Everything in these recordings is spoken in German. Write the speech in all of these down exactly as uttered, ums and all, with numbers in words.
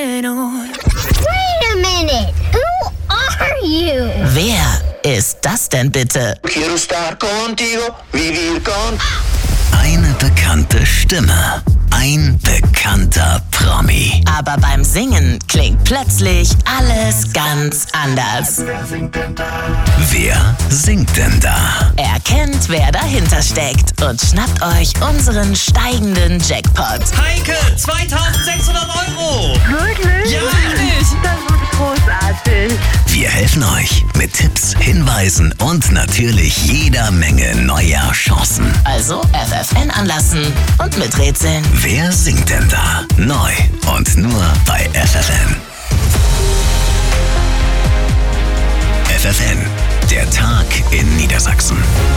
Wait a minute. Who are you? Wer ist das denn bitte? Quiero estar contigo, vivir con... Eine bekannte Stimme. Ein bekannter Promi. Aber beim Singen klingt plötzlich alles ganz anders. Wer singt denn da? Wer singt denn da? Erkennt, wer dahinter steckt und schnappt euch unseren steigenden Jackpot. Heike, zweitausendsechshundert Euro! Wirklich? Ja! Richtig. Das ist großartig. Wir helfen euch mit Tipps, Hinweisen und natürlich jeder Menge neuer Chancen. Also F F N anlassen und miträtseln. Wer singt denn da? Neu und nur bei F F N. F F N, der Tag in Niedersachsen.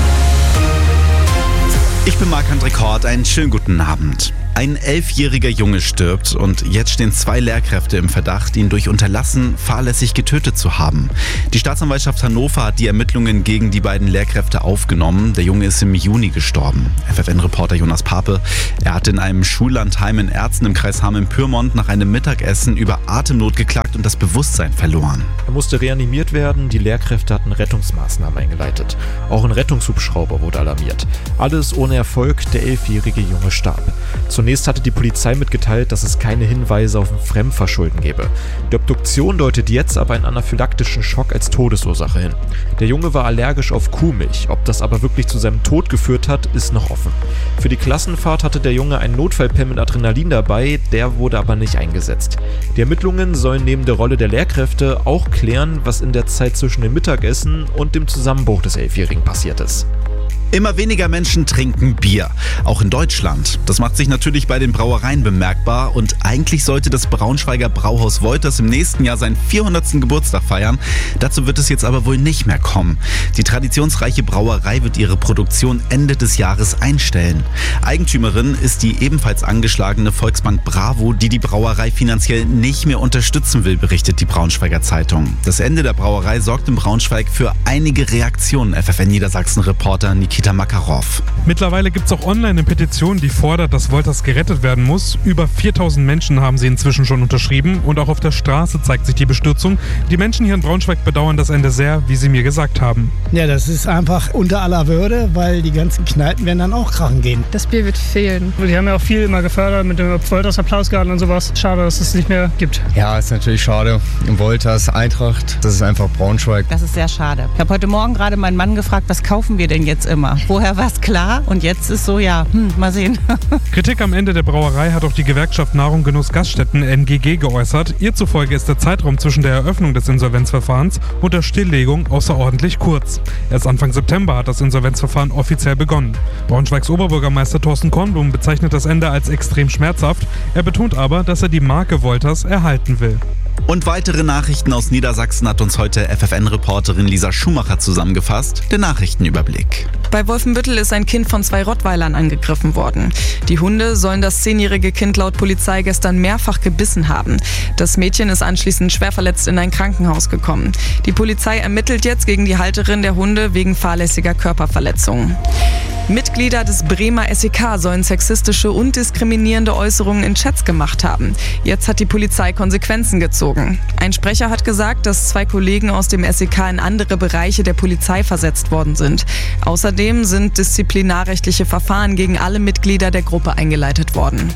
Ich bin Marc-André Kort, einen schönen guten Abend. Ein elfjähriger Junge stirbt und jetzt stehen zwei Lehrkräfte im Verdacht, ihn durch Unterlassen fahrlässig getötet zu haben. Die Staatsanwaltschaft Hannover hat die Ermittlungen gegen die beiden Lehrkräfte aufgenommen. Der Junge ist im Juni gestorben. F F N-Reporter Jonas Pape, er hat in einem Schullandheim in Erzen im Kreis Hameln-Pyrmont nach einem Mittagessen über Atemnot geklagt und das Bewusstsein verloren. Er musste reanimiert werden, die Lehrkräfte hatten Rettungsmaßnahmen eingeleitet. Auch ein Rettungshubschrauber wurde alarmiert. Alles ohne Erfolg, der elfjährige Junge starb. Zunächst hatte die Polizei mitgeteilt, dass es keine Hinweise auf ein Fremdverschulden gebe. Die Obduktion deutet jetzt aber einen anaphylaktischen Schock als Todesursache hin. Der Junge war allergisch auf Kuhmilch. Ob das aber wirklich zu seinem Tod geführt hat, ist noch offen. Für die Klassenfahrt hatte der Junge einen Notfallpen mit Adrenalin dabei, der wurde aber nicht eingesetzt. Die Ermittlungen sollen neben der Rolle der Lehrkräfte auch klären, was in der Zeit zwischen dem Mittagessen und dem Zusammenbruch des Elfjährigen passiert ist. Immer weniger Menschen trinken Bier, auch in Deutschland. Das macht sich natürlich bei den Brauereien bemerkbar und eigentlich sollte das Braunschweiger Brauhaus Wolters im nächsten Jahr seinen vierhundertsten Geburtstag feiern. Dazu wird es jetzt aber wohl nicht mehr kommen. Die traditionsreiche Brauerei wird ihre Produktion Ende des Jahres einstellen. Eigentümerin ist die ebenfalls angeschlagene Volksbank Bravo, die die Brauerei finanziell nicht mehr unterstützen will, berichtet die Braunschweiger Zeitung. Das Ende der Brauerei sorgt in Braunschweig für einige Reaktionen, F F N Niedersachsen-Reporter Nikita Makarov. Mittlerweile gibt es auch online eine Petition, die fordert, dass Wolters gerettet werden muss. Über viertausend Menschen haben sie inzwischen schon unterschrieben und auch auf der Straße zeigt sich die Bestürzung. Die Menschen hier in Braunschweig bedauern das Ende sehr, wie sie mir gesagt haben. Ja, das ist einfach unter aller Würde, weil die ganzen Kneipen werden dann auch krachen gehen. Das Bier wird fehlen. Die haben ja auch viel immer gefördert mit dem Wolters Applausgarten und sowas. Schade, dass es nicht mehr gibt. Ja, ist natürlich schade. Wolters, Eintracht, das ist einfach Braunschweig. Das ist sehr schade. Ich habe heute Morgen gerade meinen Mann gefragt, was kaufen wir denn jetzt immer? Vorher war es klar und jetzt ist so, ja, hm, mal sehen. Kritik am Ende der Brauerei hat auch die Gewerkschaft Nahrung Genuss Gaststätten N G G geäußert. Ihr zufolge ist der Zeitraum zwischen der Eröffnung des Insolvenzverfahrens und der Stilllegung außerordentlich kurz. Erst Anfang September hat das Insolvenzverfahren offiziell begonnen. Braunschweigs Oberbürgermeister Thorsten Kornblum bezeichnet das Ende als extrem schmerzhaft. Er betont aber, dass er die Marke Wolters erhalten will. Und weitere Nachrichten aus Niedersachsen hat uns heute F F N-Reporterin Lisa Schumacher zusammengefasst. Der Nachrichtenüberblick. Bei Wolfenbüttel ist ein Kind von zwei Rottweilern angegriffen worden. Die Hunde sollen das zehnjährige Kind laut Polizei gestern mehrfach gebissen haben. Das Mädchen ist anschließend schwer verletzt in ein Krankenhaus gekommen. Die Polizei ermittelt jetzt gegen die Halterin der Hunde wegen fahrlässiger Körperverletzung. Mitglieder des Bremer S E K sollen sexistische und diskriminierende Äußerungen in Chats gemacht haben. Jetzt hat die Polizei Konsequenzen gezogen. Ein Sprecher hat gesagt, dass zwei Kollegen aus dem S E K in andere Bereiche der Polizei versetzt worden sind. Außerdem sind disziplinarrechtliche Verfahren gegen alle Mitglieder der Gruppe eingeleitet worden.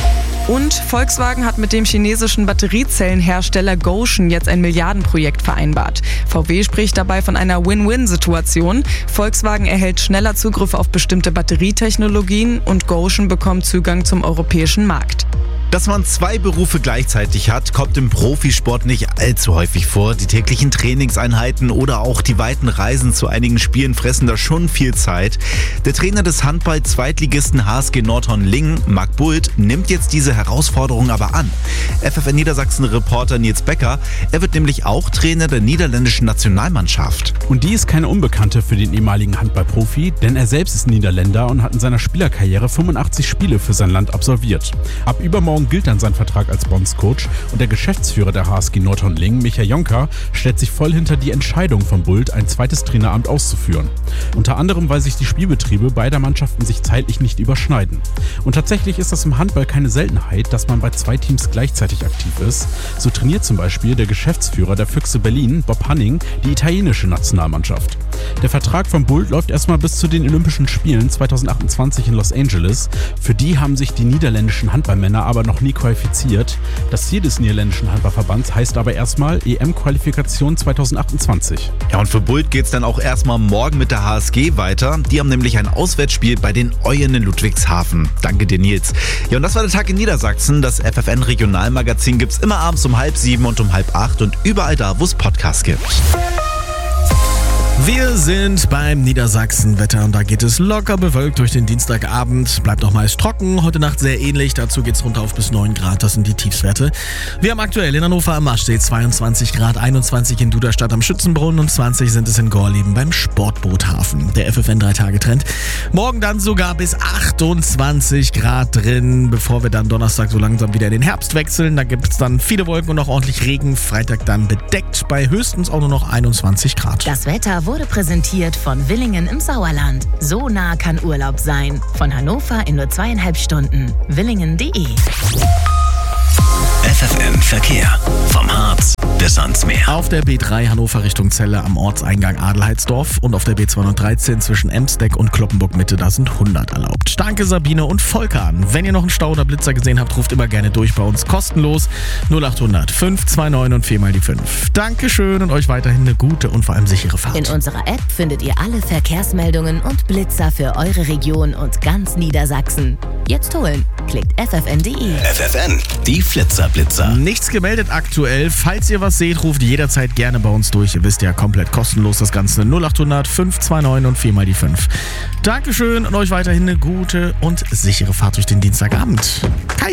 Und Volkswagen hat mit dem chinesischen Batteriezellenhersteller Gotion jetzt ein Milliardenprojekt vereinbart. V W spricht dabei von einer Win-Win-Situation. Volkswagen erhält schneller Zugriff auf bestimmte Batterietechnologien und Gotion bekommt Zugang zum europäischen Markt. Dass man zwei Berufe gleichzeitig hat, kommt im Profisport nicht allzu häufig vor. Die täglichen Trainingseinheiten oder auch die weiten Reisen zu einigen Spielen fressen da schon viel Zeit. Der Trainer des Handball-Zweitligisten H S G Nordhorn-Lingen, Marc Bult, nimmt jetzt diese Herausforderung aber an. F F N Niedersachsen-Reporter Nils Becker, er wird nämlich auch Trainer der niederländischen Nationalmannschaft. Und die ist keine Unbekannte für den ehemaligen Handballprofi, denn er selbst ist Niederländer und hat in seiner Spielerkarriere fünfundachtzig Spiele für sein Land absolviert. Ab übermorgen gilt dann sein Vertrag als Bondscoach und der Geschäftsführer der H S G Nordhorn-Lingen, Micha Jonker, stellt sich voll hinter die Entscheidung von Bult, ein zweites Traineramt auszuführen. Unter anderem, weil sich die Spielbetriebe beider Mannschaften sich zeitlich nicht überschneiden. Und tatsächlich ist das im Handball keine Seltenheit, dass man bei zwei Teams gleichzeitig aktiv ist. So trainiert zum Beispiel der Geschäftsführer der Füchse Berlin, Bob Hanning, die italienische Nationalmannschaft. Der Vertrag von Bult läuft erstmal bis zu den Olympischen Spielen zweitausendachtundzwanzig in Los Angeles. Für die haben sich die niederländischen Handballmänner aber noch nie qualifiziert. Das Ziel des niederländischen Handballverbands heißt aber erstmal E M-Qualifikation zweitausendachtundzwanzig. Ja, und für Bult geht's dann auch erstmal morgen mit der H S G weiter. Die haben nämlich ein Auswärtsspiel bei den Eulen in Ludwigshafen. Danke dir, Nils. Ja, und das war der Tag in Niedersachsen. Das F F N-Regionalmagazin gibt's immer abends um halb sieben und um halb acht und überall da, wo es Podcasts gibt. Wir sind beim Niedersachsen-Wetter und da geht es locker bewölkt durch den Dienstagabend. Bleibt auch meist trocken, heute Nacht sehr ähnlich. Dazu geht's runter auf bis neun Grad, das sind die Tiefswerte. Wir haben aktuell in Hannover am Maschsee zweiundzwanzig Grad, einundzwanzig in Duderstadt am Schützenbrunnen und zwanzig sind es in Gorleben beim Sportboothafen. Der F F N drei Tage Trend. Morgen dann sogar bis achtundzwanzig Grad drin, bevor wir dann Donnerstag so langsam wieder in den Herbst wechseln. Da gibt's dann viele Wolken und auch ordentlich Regen. Freitag dann bedeckt bei höchstens auch nur noch einundzwanzig Grad. Das Wetter wurde präsentiert von Willingen im Sauerland. So nah kann Urlaub sein. Von Hannover in nur zweieinhalb Stunden. willingen punkt de F F N Verkehr. Vom Harz bis ans Meer. Auf der B drei Hannover Richtung Celle am Ortseingang Adelheidsdorf und auf der B zweihundertdreizehn zwischen Emsdeck und Kloppenburg-Mitte, da sind hundert erlaubt. Danke Sabine und Volker an. Wenn ihr noch einen Stau oder Blitzer gesehen habt, ruft immer gerne durch bei uns kostenlos null achthundert fünf zwei neun und vier mal die fünf. Dankeschön und euch weiterhin eine gute und vor allem sichere Fahrt. In unserer App findet ihr alle Verkehrsmeldungen und Blitzer für eure Region und ganz Niedersachsen. Jetzt holen. Klickt f f n punkt de. F F N, die Flitzerblitzer. Nichts gemeldet aktuell. Falls ihr was seht, ruft jederzeit gerne bei uns durch. Ihr wisst ja, komplett kostenlos das Ganze. null achthundert fünf zwei neun und vier mal die fünf. Dankeschön und euch weiterhin eine gute und sichere Fahrt durch den Dienstagabend. Kai.